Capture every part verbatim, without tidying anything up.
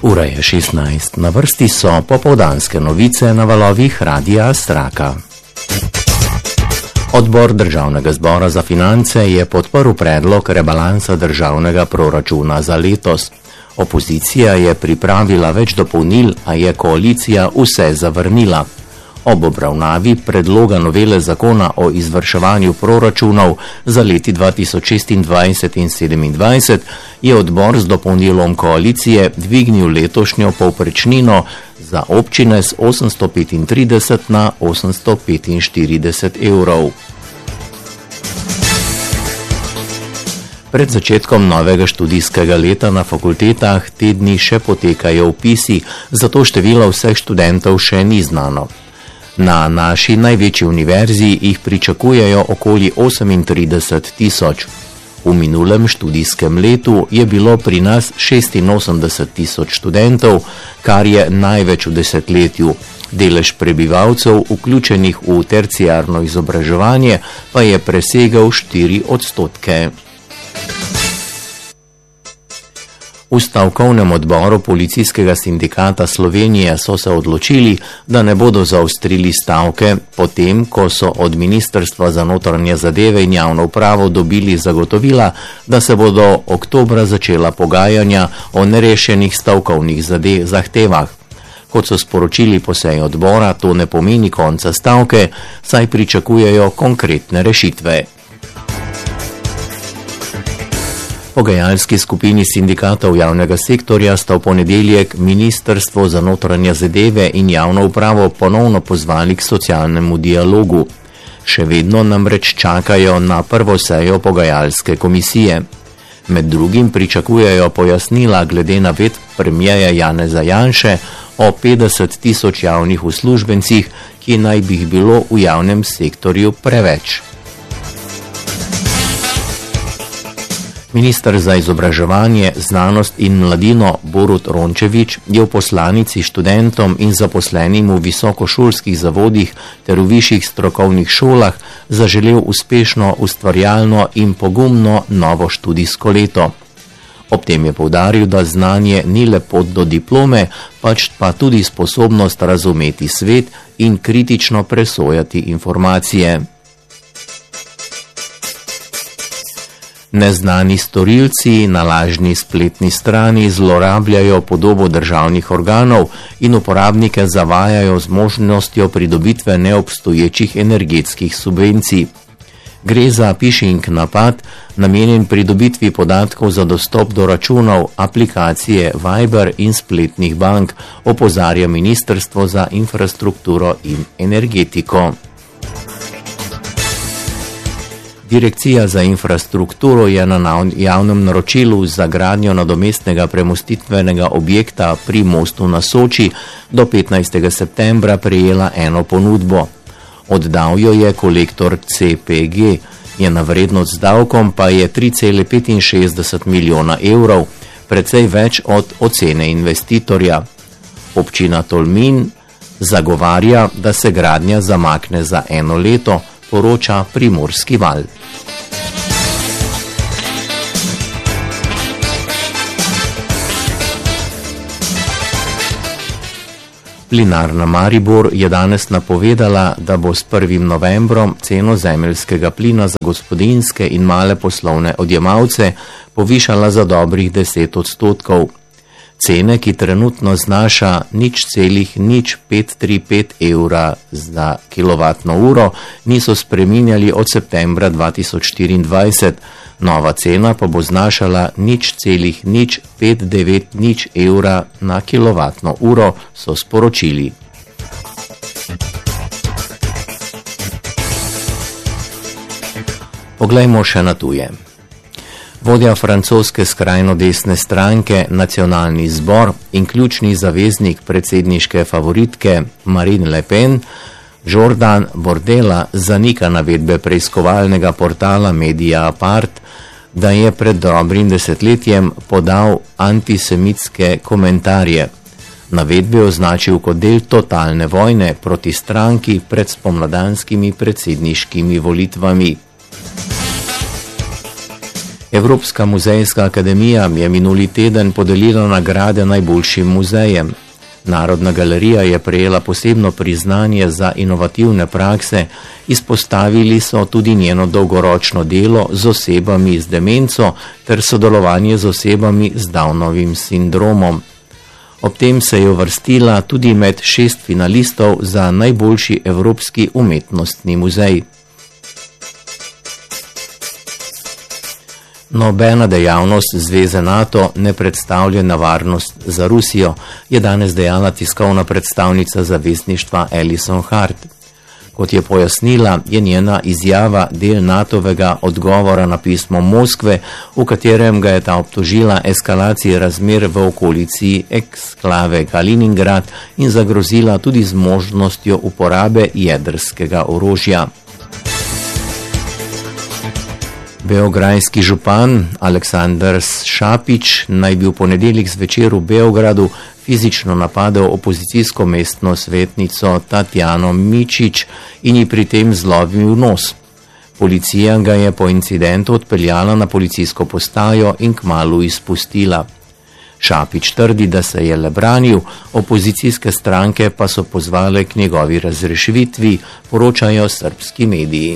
Ura je šestnajst, na vrsti so popoldanske novice na valovih Radia Straka. Odbor Državnega zbora za finance je podprl predlog rebalansa državnega proračuna za letos. Opozicija je pripravila več dopolnil, a je koalicija vse zavrnila. Ob obravnavi predloga novele zakona o izvrševanju proračunov za leti dva tisoč šestindvajset in sedemindvajset je odbor z dopolnilom koalicije dvignil letošnjo povprečnino za občine z osemsto petintrideset na osemsto petinštirideset evrov. Pred začetkom novega študijskega leta na fakultetah te dni še potekajo vpisi, zato število vseh študentov še ni znano. Na naši največji univerzi jih pričakujejo okoli osemintrideset tisoč. V minulem študijskem letu je bilo pri nas šestinosemdeset tisoč študentov, kar je največ v desetletju. Delež prebivalcev, vključenih v terciarno izobraževanje, pa je presegel štiri odstotke. V stavkovnem odboru Policijskega sindikata Slovenije so se odločili, da ne bodo zaostrili stavke, potem ko so od Ministrstva za notranje zadeve in javno upravo dobili zagotovila, da se bodo oktobra začela pogajanja o nerešenih stavkovnih zahtevah. Kot so sporočili po seji odbora, to ne pomeni konca stavke, saj pričakujejo konkretne rešitve. Pogajalski skupini sindikatov javnega sektorja sta v ponedeljek Ministrstvo za notranje zadeve in javno upravo ponovno pozvali k socialnemu dialogu. Še vedno namreč čakajo na prvo sejo pogajalske komisije. Med drugim pričakujejo pojasnila glede navedb premierja Janeza Janše o petdeset tisoč javnih uslužbencih, ki naj bi jih bilo v javnem sektorju preveč. Minister za izobraževanje, znanost in mladino Borut Rončević je v poslanici študentom in zaposlenim v visokošolskih zavodih ter v višjih strokovnih šolah zaželel uspešno, ustvarjalno in pogumno novo študijsko leto. Ob tem je poudaril, da znanje ni le pot do diplome, pač pa tudi sposobnost razumeti svet in kritično presojati informacije. Neznani storilci na lažni spletni strani zlorabljajo podobo državnih organov in uporabnike zavajajo z možnostjo pridobitve neobstoječih energetskih subvencij. Gre za phishing napad, namenjen pridobitvi podatkov za dostop do računov, aplikacije Viber in spletnih bank, opozarja Ministrstvo za infrastrukturo in energetiko. Direkcija za infrastrukturo je na javnem naročilu za gradnjo nadomestnega premostitvenega objekta pri mostu na Soči do petnajstega septembra prejela eno ponudbo. Oddal jo je Kolektor C P G, njena vrednost z davkom pa je tri cele petinšestdeset milijona evrov, precej več od ocene investitorja. Občina Tolmin zagovarja, da se gradnja zamakne za eno leto, poroča Primorski val. Plinarna Maribor je danes napovedala, da bo s prvim novembrom ceno zemeljskega plina za gospodinjske in male poslovne odjemalce povišala za dobrih deset odstotkov. Cene, ki trenutno znaša nič celih nič pet tri pet evra za kilovatno uro, niso spreminjali od septembra dva tisoč štiriindvajset, nova cena pa bo znašala nič celih nič pet devet nič evra na kilovatno uro, so sporočili. Poglejmo še na tuje. Vodja francoske skrajno desne stranke Nacionalni zbor in ključni zaveznik predsedniške favoritke Marine Le Pen, Jordan Bordella, zanika navedbe preiskovalnega portala Media Apart, da je pred dobrim desetletjem podal antisemitske komentarje. Navedbe je označil kot del totalne vojne proti stranki pred spomladanskimi predsedniškimi volitvami. Evropska muzejska akademija je minuli teden podelila nagrade najboljšim muzejem. Narodna galerija je prejela posebno priznanje za inovativne prakse, izpostavili so tudi njeno dolgoročno delo z osebami z demenco ter sodelovanje z osebami z Downovim sindromom. Ob tem se je uvrstila tudi med šest finalistov za najboljši evropski umetnostni muzej. Nobena dejavnost Zveze NATO ne predstavlja nevarnost za Rusijo, je danes dejala tiskovna predstavnica zavezništva Alison Hart. Kot je pojasnila, je njena izjava del NATOvega odgovora na pismo Moskve, v katerem ga je ta obtožila eskalacije razmer v okolici eksklave Kaliningrad in zagrozila tudi z možnostjo uporabe jedrskega orožja. Beograjski župan Aleksandar Šapić naj bi v ponedeljek zvečer v Beogradu fizično napadel opozicijsko mestno svetnico Tatjano Mičić in ji pri tem zlomil nos. Policija ga je po incidentu odpeljala na policijsko postajo in kmalu izpustila. Šapić trdi, da se je le branil, opozicijske stranke pa so pozvale k njegovi razrešitvi, poročajo srbski mediji.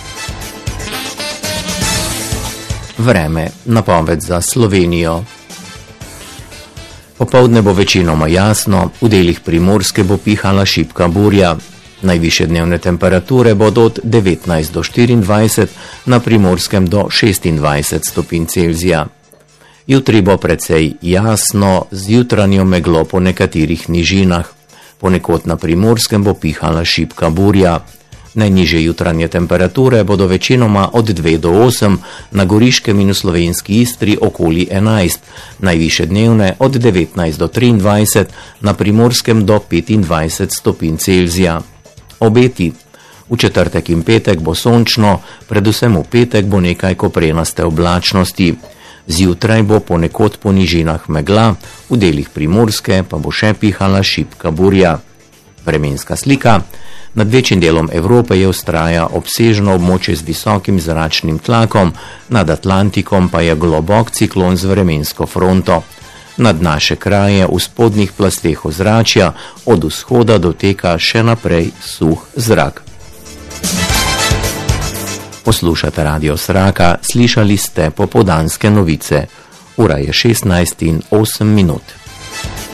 Vreme, napoved za Slovenijo. Popoldne bo večinoma jasno, v delih Primorske bo pihala šibka burja. Najvišje dnevne temperature bodo od devetnajst do štiriindvajset, na Primorskem do šestindvajset stopinj Celzija. Jutri bo precej jasno, z jutranjo meglo po nekaterih nižinah. Ponekod na Primorskem bo pihala šibka burja. Najnižje jutranje temperature bodo večinoma od dve do osem, na Goriškem in v slovenski Istri okoli enajst, najvišje dnevne od devetnajst do triindvajset, na Primorskem do petindvajset stopinj Celzija. Obeti. V četrtek in petek bo sončno, predvsem v petek bo nekaj koprenaste oblačnosti. Zjutraj bo ponekod po nižinah megla, v delih Primorske pa bo še pihala šibka burja. Vremenska slika. Nad večjim delom Evrope je vztraja obsežno območje z visokim zračnim tlakom, nad Atlantikom pa je globok ciklon z vremensko fronto. Nad naše kraje v spodnjih plasteh ozračja od vzhoda doteka še naprej suh zrak. Poslušate Radio Sraka, slišali ste popoldanske novice. Ura je šestnajst in osem minut.